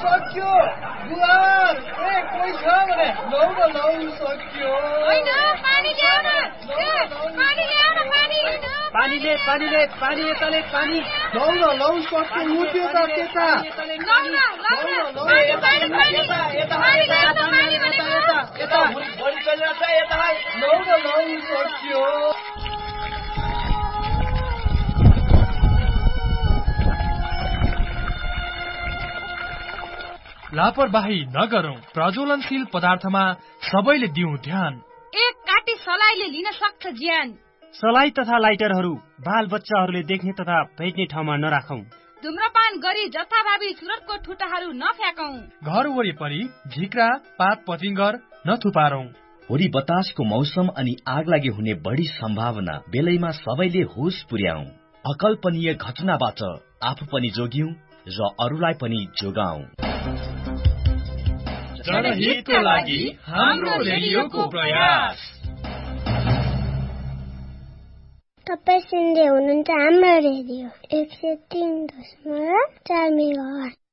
सक्यो गुलाब ए कोही छ भने लौ न लौ सक्यो हैन पानी ल्याउ न पानी ल्याउ न पानी यताले पानी लौ न लौ सक्यो उठ्यो त त्यता लौ न यता भोलि चलिरहेछ यता लौ न लौ सक्यो लापरवाही नगरौं प्रज्वलनशील पदार्थमा सबैले दिउँ ध्यान एक काटी सलाईले लिन सक्छ ज्यान सलाई तथा लाइटरहरू बाल बच्चाहरूले देख्ने तथा भेट्ने ठाउँमा नराखौं धुम्रपान गरी जथाभावी सुरतको ठुटाहरू नफ्याकौं घर वरिपरि झिक्रा पात पतिंगर नथुपारौं हुरी बतासको मौसम अनि आगलागी हुने बढी सम्भावना बेलैमा सबैले होस पुर्याउँ अकल्पनीय घटनाबाट आफू पनि जोगियौं र अरूलाई पनि जोगाऊ जनहितको लागि हाम्रो रेडियोको प्रयास तपाईं सुन्दै हुनुहुन्छ हाम्रो रेडियो 103.4 मेगाहर्ज